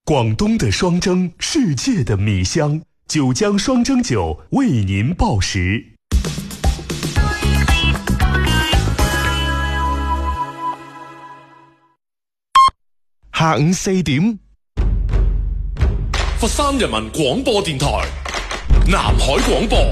广东的双蒸，世界的米香，九江双蒸酒为您报时。下午4點， 佛山人民廣播電台南海廣播。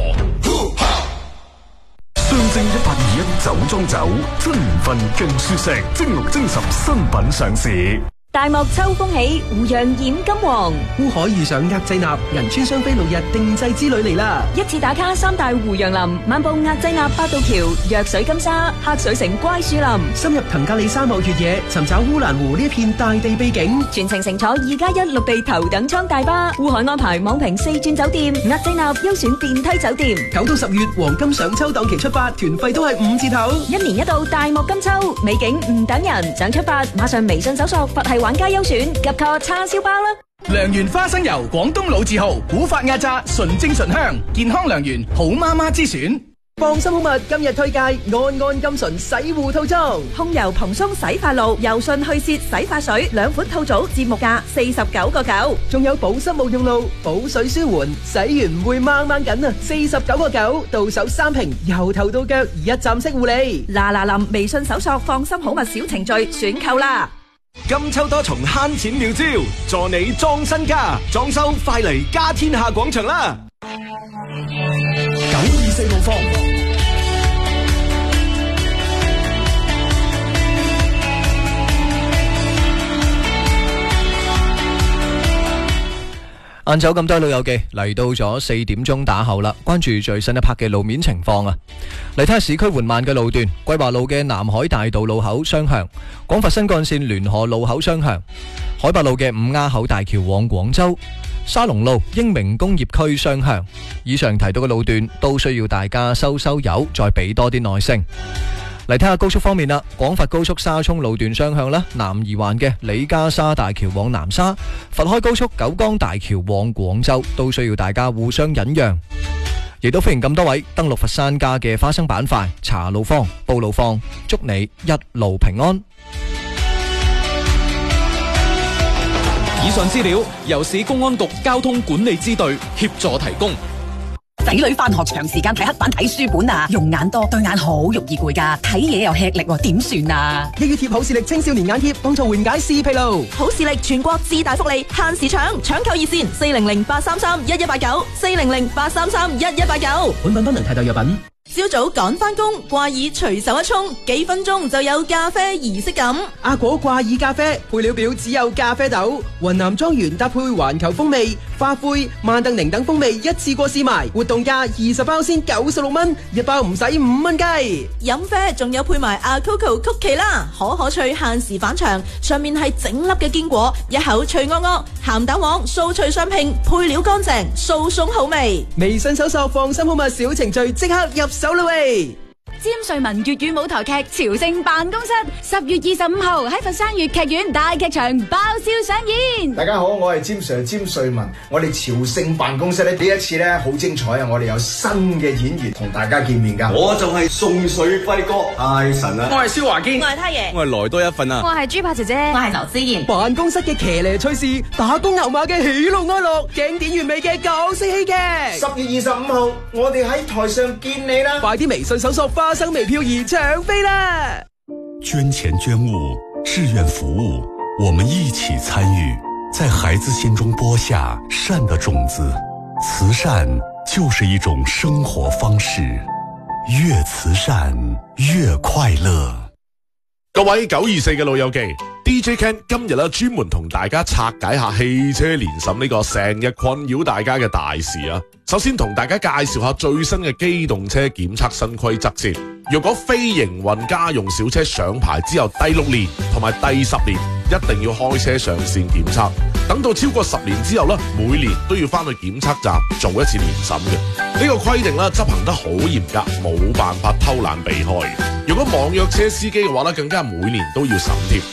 雙蒸1821酒莊酒，出年份更舒適，蒸6蒸10新品上市。 大漠秋風起，湖洋染金黃。 烏海遇上額濟納銀川雙飛6日定製之旅嚟啦！ 一次打卡3大湖洋林，漫步額濟納八道橋、藥水金沙、黑水城乖樹林， 深入騰格里沙漠越野，尋找烏蘭湖呢一片大地秘景。 全程乘坐2+1陸地頭等艙大巴，烏海安排網評4轉酒店，額濟納優選電梯酒店。 9到10月黃金賞秋檔期出發，團費都係5折頭。 一年一度大漠金秋，美景唔等人，想出發馬上微信搜索佛系玩家優選，及個叉燒包啦！ 良緣花生油，廣東老字號，古法壓榨，純正純香，健康良緣，好媽媽之選。 放心好物今日推介安安金純洗護套裝， 控油蓬鬆洗髮露，柔順去屑洗髮水，2款套組，節目價49.9， 仲有保濕沐用露，補水舒緩，洗完唔會掹掹緊啊！49.9，到手3瓶，由頭到腳一站式護理。 嗱臨微信搜索放心好物小程序選購啦！ 金秋多重慳錢妙招，助你裝身家，裝修快嚟家天下廣場啦！924號房。 晏晝咁多老友記嚟到咗4點鐘打後啦，關注最新一拍嘅路面情況啊！嚟睇下市區緩慢嘅路段，桂華路嘅南海大道路口雙向，廣佛新幹線聯河路口雙向，海八路嘅五鴉口大橋往廣州，沙龍路英明工業區雙向。以上提到嘅路段都需要大家收油，再俾多啲耐性。嚟睇下高速方面啦，廣佛高速沙涌路段雙向啦，南怡環嘅李家沙大橋往南沙，佛開高速九江大橋往廣州都需要大家互相忍讓。亦都歡迎咁多位登錄佛山家嘅花生板塊，查路況、報路況，祝你一路平安。 以上資料由市公安局交通管理支隊協助提供。 仔女返學長時間睇黑板睇書本啊，用眼多對眼好容易攰㗎，睇嘢又吃力喎，點算啊？ 一月貼好視力青少年眼貼，幫助緩解視疲勞。 好視力全國自大福利，限時搶購熱線400-833-1189，400-833-1189。 本品不能替代藥品。 朝早趕返工，掛耳隨手一沖，幾分鐘就有咖啡儀式感。 阿果掛耳咖啡配料表只有咖啡豆、雲南莊園搭配環球風味、花灰、曼特寧等風味一次過試埋，活動價20包先96蚊，一包唔使5蚊雞。 飲啡仲有配埋阿 Coco 曲奇啦，可脆限時返場，上面係整粒嘅堅果，一口脆噏噏，鹹蛋黃酥脆相拼，配料乾淨，酥鬆好味。 微信搜索放心好物小程序，即刻入手啦喂！ 詹瑞文粵語舞台劇《朝聖辦公室》10月25號喺佛山粵劇院大劇場爆笑上演。 大家好，我係詹 Sir 詹瑞文。我哋朝聖辦公室呢一次呢好精彩啊！我哋有新嘅演員同大家見面噶。我就係宋水輝哥，太神啦！ 我係蕭華堅， 我係太爺， 我係來多一份啊！ 我係豬扒姐姐，我係劉思妍。 辦公室嘅騎呢趣事，打工牛馬嘅喜怒哀樂，經典完美嘅港式戲劇。 10月25號，我哋喺台上見你啦！ 快啲微信搜索花生微漂兒搶飛啦！ 捐錢捐物，志願服務，我們一起參與，在孩子心中播下善的種子。慈善就是一種生活方式，越慈善越快樂。 各位924嘅老友記 ，DJ Ken 今日專門同大家拆解下汽車年審呢個成日困擾大家嘅大事啊！首先同大家介紹下最新嘅機動車檢測新規則先。若果非營運家用小車上牌之後第6年同埋第10年，一定要開車上線檢測。等到超過10年之後每年都要翻去檢測站做一次年審嘅。呢個規定執行得好嚴格，冇辦法偷懶避開。如果網約車司機嘅話更加每年都要審貼。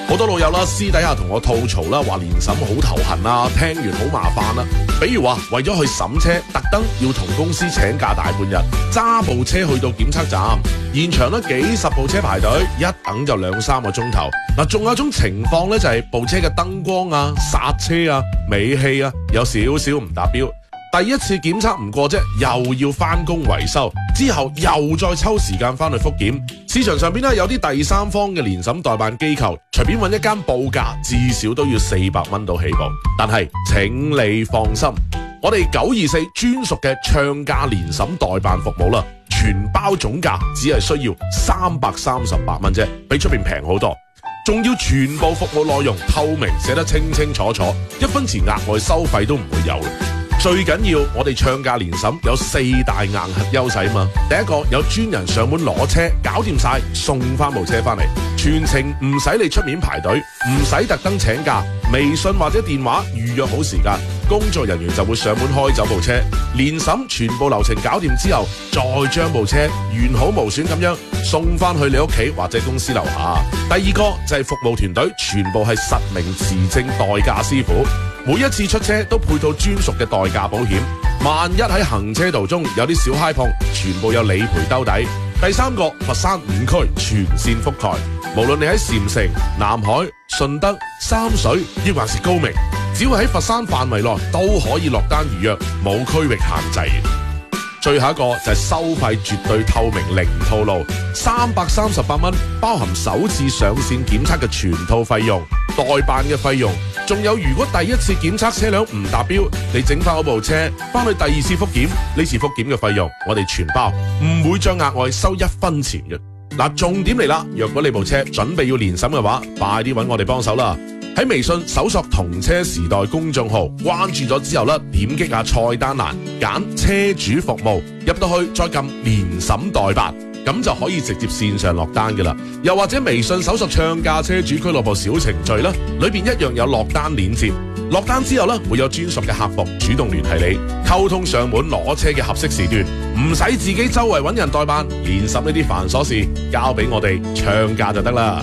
好多老友啦，私底下同我吐槽啦，話年審好頭痕啊，聽完好麻煩啦。比如話為咗去審車，特登要同公司請假大半日，揸部車去到檢測站，現場咧幾十部車排隊，一等就2-3個鐘頭。嗱，仲有一種情況咧，就係部車嘅燈光啊、剎車啊、尾氣啊，有少少唔達標。第一次檢測唔過啫，又要翻工維修，之後又再抽時間翻去復檢。市場上邊咧有啲第三方嘅年審代辦機構，隨便揾一間報價至少都要400蚊到起步。但係請你放心，我哋924專屬嘅唱價年審代辦服務啦，全包總價只係需要338蚊啫，比出邊平好多。仲要全部服務內容透明，寫得清清楚楚，1分錢額外收費都唔會有。最緊要我哋唱價年審有4大硬核優勢嘛。第一個，有專人上門攞車，搞掂晒送翻部車翻嚟，全程唔使你出面排隊，唔使特登請假，微信或者電話預約好時間，工作人員就會上門開走部車。年審全部流程搞掂之後，再將部車完好無損咁樣送翻去你屋企或者公司樓下。第二個就係服務團隊全部係實名持證代駕師傅，每一次出車都配套專屬嘅代駕保險，萬一喺行車途中有啲小嗨碰，全部有理賠兜底。第三個，佛山5區全線覆蓋，無論你喺禪城、南海、順德、三水抑或是高明，只要喺佛山範圍內都可以落單預約，冇區域限制。最後一個就係收費絕對透明，零套路，338蚊包含首次上線檢測嘅全套費用、代辦嘅費用，仲有如果第一次檢測車輛唔達標，你整翻嗰部車翻去第二次復檢，呢次復檢嘅費用我哋全包，唔會再額外收1分錢嘅。嗱，重點嚟啦，若果你部車準備要年審嘅話，快啲揾我哋幫手啦！喺微信搜索同車時代公眾號，關注咗之後咧，點擊下菜單欄，揀車主服務，入到去再撳年審代辦，咁就可以直接線上落單㗎啦。又或者微信搜索唱價車主俱樂部小程序啦，裏邊一樣有落單鏈接。落單之後咧，會有專屬嘅客服主動聯繫你，溝通上門攞車嘅合適時段，唔使自己周圍揾人代辦，年審呢啲繁瑣事交俾我哋唱價就得啦。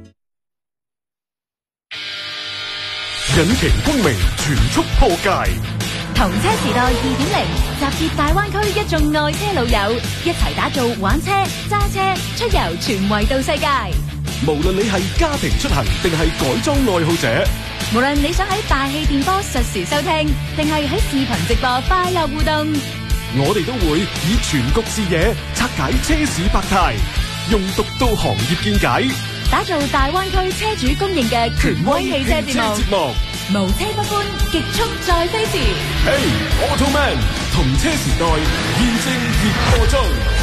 引擎光明全速破界， 同車時代2.0，集結大灣區一眾愛車老友，一齊打造玩車、揸車、出遊全維度世界。 無論你係家庭出行定係改裝愛好者， 無論你想喺大氣電波實時收聽，定係喺視頻直播快樂互動， 我哋都會以全局視野拆解車市百態，用獨到行業見解， 打造大灣區車主公認嘅權威汽車節目，無車不歡，極速再飛馳。 Hey Automan， 同車時代現正熱播中。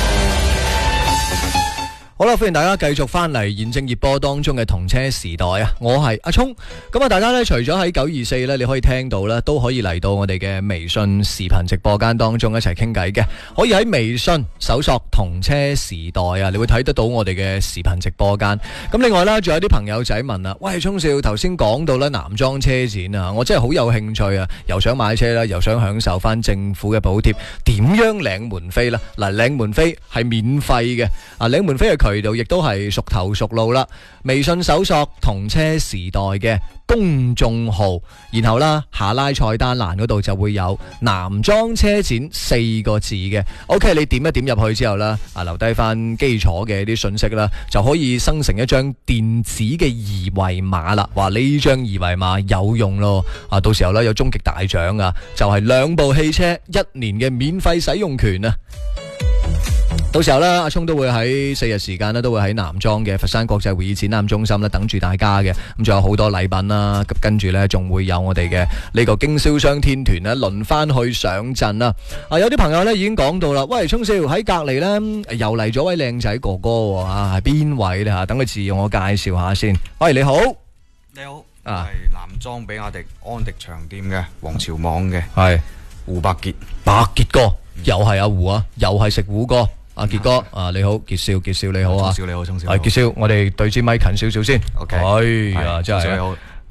好啦，歡迎大家繼續翻嚟現正熱播當中嘅同車時代啊！我係阿聰，咁啊，大家呢，除咗喺924呢，你可以聽到呢，都可以嚟到我哋嘅微信視頻直播間當中一齊傾偈嘅。可以喺微信搜索同車時代啊，你會睇得到我哋嘅視頻直播間。咁另外呢，仲有啲朋友仔問啊，喂，聰少頭先講到呢男裝車展啊，我真係好有興趣啊，又想買車啦，又想享受翻政府嘅補貼，點樣領門飛啦？嗱，領門飛係免費嘅，啊，領門飛係渠道亦都係熟頭熟路啦。微信搜索同車時代嘅公眾號，然後啦下拉菜單欄嗰度就會有男裝車展4個字嘅。OK， 你點一點入去之後啦，留低翻基礎嘅啲信息啦，就可以生成一張電子嘅二維碼啦。話呢張二維碼有用咯，到時候咧有終極大獎啊，就係2部汽車1年嘅免費使用權啊！到時候咧，阿聰都會喺4日時間咧，都會喺南莊嘅佛山國際會議展覽中心咧等住大家嘅。咁仲有好多禮品啦，跟住咧仲會有我哋嘅呢個經銷商天團咧輪翻去上陣啦。有啲朋友咧已經講到啦，喂，聰少喺隔籬咧又嚟咗位靚仔哥哥喎，係邊位咧吓？等佢自我介紹下先。喂，你好， 你好，係南莊比亞迪安迪長店嘅王朝網嘅， 係胡百傑， 百傑哥，又係阿胡啊，又係食糊哥。阿傑哥，你好，傑少你好啊， 聰少你好，聰少， 係傑少，我哋對支咪近少少先。 OK， 哎呀，真係你好，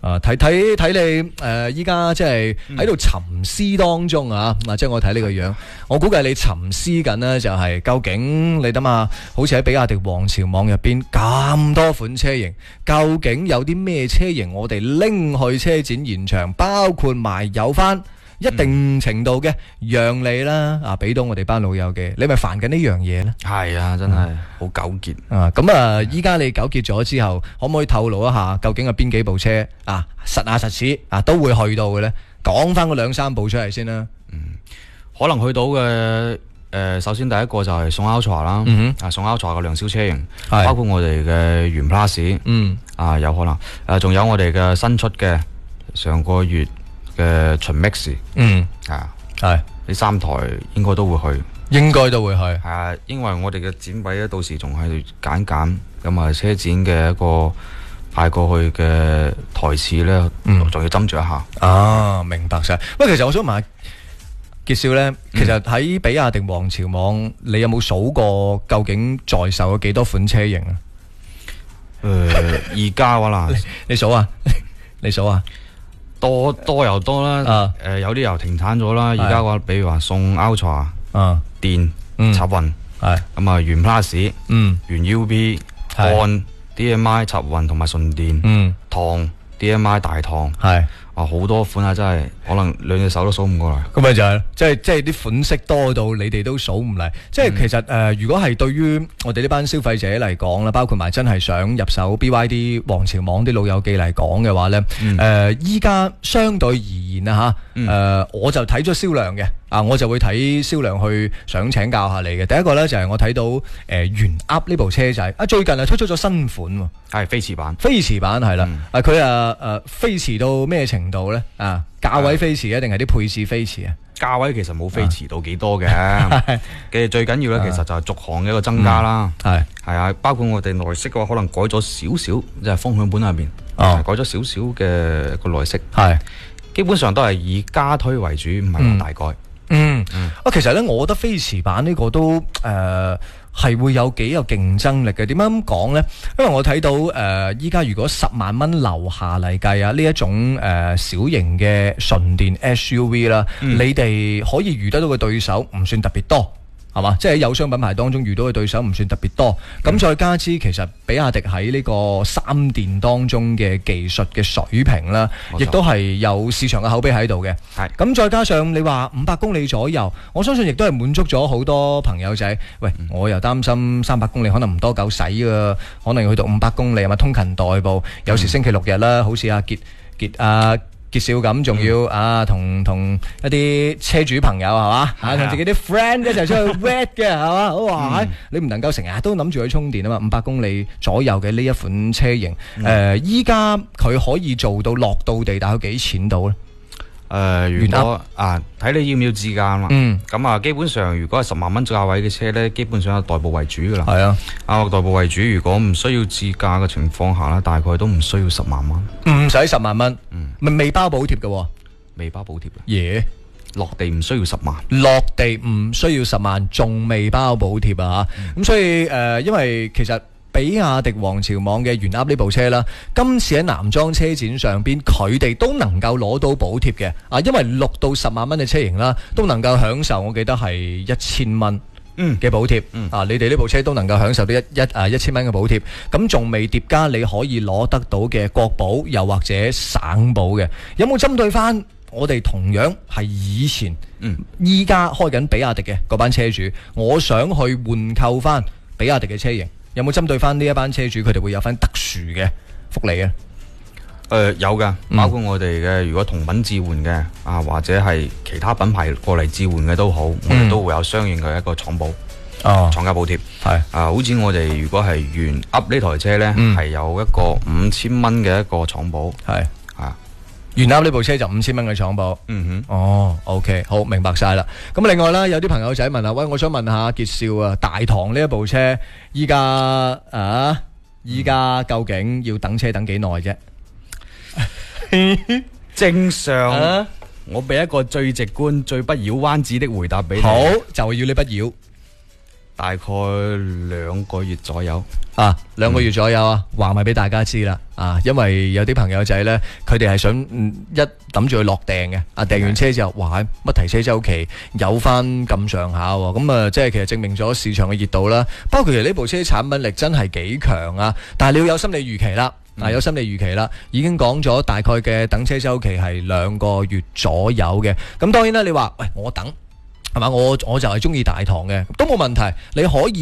睇你依家即係喺度沉思當中啊！即係我睇呢個樣，我估計你沉思緊呢，就係究竟你諗下，好似喺比亞迪皇朝網入邊咁多款車型，究竟有啲咩車型我哋拎去車展現場，包括埋有翻一定程度嘅讓利啦，俾到我哋班老友嘅，你咪煩緊呢樣嘢呢？ 係啊，真係好糾結咁依家你糾結咗之後，可唔可以透露一下究竟有邊幾部車實實此都會去到嘅呢？講翻嗰2-3部出嚟先啦。 可能去到嘅首先第一個就係宋 Ultra 啦，宋 Ultra 嘅量銷車型，包括我哋嘅元 Plus，有可能，仲有我哋嘅新出嘅上個月嘅秦 Mix，係呢3台應該都會去， 應該都會去， 因為我哋嘅展位咧，到時仲喺度揀咁車展嘅一個派過去嘅台次咧，仲要斟酌一下。 明白晒。喂，其實我想問下傑少咧，其實喺比亞迪皇朝網，你有冇數過究竟在售有幾多款車型啊？ 而家話啦， 你數啊，你數啊。 多又多啦，有啲又停產咗啦。而家嘅話，比如話宋 Ultra，電插混，咁元 Plus，元 UB，按 DMI 插混同埋純電，唐 DMI 大唐，好多款啊！真係可能兩隻手都數唔過嚟。 咁咪就係，即係啲款式多到你哋都數唔嚟。即係其實如果係對於我哋呢班消費者嚟講啦，包括埋真係想入手 BYD 皇朝網啲老友記嚟講嘅話咧，依家相對而言啊我就睇咗銷量嘅。我就會睇銷量去想請教下你嘅。第一個呢，就係我睇到元噏呢部車仔最近推出咗新款喎， 係飛馳版。 飛馳版係啦，佢飛馳到咩程度呢？價位飛馳定係啲配置飛馳啊？ 價位其實冇飛馳到幾多嘅，最緊要呢，其實就係續航嘅一個增加啦。係包括我哋內飾嘅話，可能改咗少少，即係方向盤入邊改咗少少嘅個內飾，基本上都係以家推為主，唔係話大改。 其實咧，我覺得飛馳版呢個都係會有幾有競爭力嘅。點解咁講呢？因為我睇到依家如果10萬蚊樓下嚟計呢一種小型嘅純電 SUV 啦，你哋可以遇得到嘅對手唔算特別多。係嘛？即係喺友商品牌當中遇到嘅對手唔算特別多，咁再加之其實比亞迪喺呢個三電當中嘅技術嘅水平啦，亦都係有市場嘅口碑喺度嘅。咁再加上你話500公里左右，我相信亦都係滿足咗好多朋友仔。喂，我又擔心300公里可能唔多夠使㗎，可能要去到500公里係咪通勤代步？有時星期六日啦，好似阿傑少咁，仲要同一啲車主朋友係嘛，同自己啲 friend 一齊出去 red 嘅係嘛，哇！你唔能夠成日都諗住去充電啊嘛。500公里左右嘅呢一款車型，依家佢可以做到落到地大概幾錢到咧？ 如果睇你要唔要自駕啊嘛。咁基本上如果係10萬蚊價位嘅車咧，基本上係代步為主噶啦。係啊，代步為主。如果唔需要自駕嘅情況下咧，大概都唔需要10萬蚊。 唔使10萬蚊，未包補貼嘅。 未包補貼嘅。落地唔需要10萬。 落地唔需要10萬，仲未包補貼啊！咁所以因為其實比亞迪皇朝網嘅元噏呢部車啦，今次喺男裝車展上邊，佢哋都能夠攞到補貼嘅。因為6到10萬蚊嘅車型啦，都能夠享受，我記得係1000蚊嘅補貼。你哋呢部車都能夠享受到1000蚊嘅補貼，咁仲未疊加你可以攞得到嘅國保又或者省保嘅。有冇針對翻我哋同樣係以前依家開緊比亞迪嘅嗰班車主，我想去換購翻比亞迪嘅車型？有冇針對翻呢一班車主，佢哋會有翻特殊嘅福利啊？ 有噶，包括我哋嘅如果同品置換嘅或者係其他品牌過嚟置換嘅都好，我哋都會有相應嘅一個廠保，廠家補貼。好似我哋如果係元噏呢台車呢，係有一個5000蚊嘅一個廠保。 元噏呢部車就5000蚊嘅廠保。OK， 好，明白晒啦。咁另外啦，有啲朋友仔問喂，我想問下傑少啊，大唐呢一部車依家究竟要等車等幾耐啫？ 正常，我俾一個最直觀、最不繞彎子的回答俾你。 好，就要你不繞。 大概2個月左右啊，2個月左右啊，話咪俾大家知啦啊，因為有啲朋友仔呢，佢哋係想一諗住去落訂嘅，啊訂完車之後，哇乜提車周期有翻咁上下喎，咁啊即係其實證明咗市場嘅熱度啦，包括其實呢部車產品力真係幾強啊，但係你要有心理預期啦。有心理預期啦，已經講咗大概嘅等車周期係2個月左右嘅。咁當然啦，你話喂我等係嘛，我就係中意大堂嘅，都冇問題，你可以。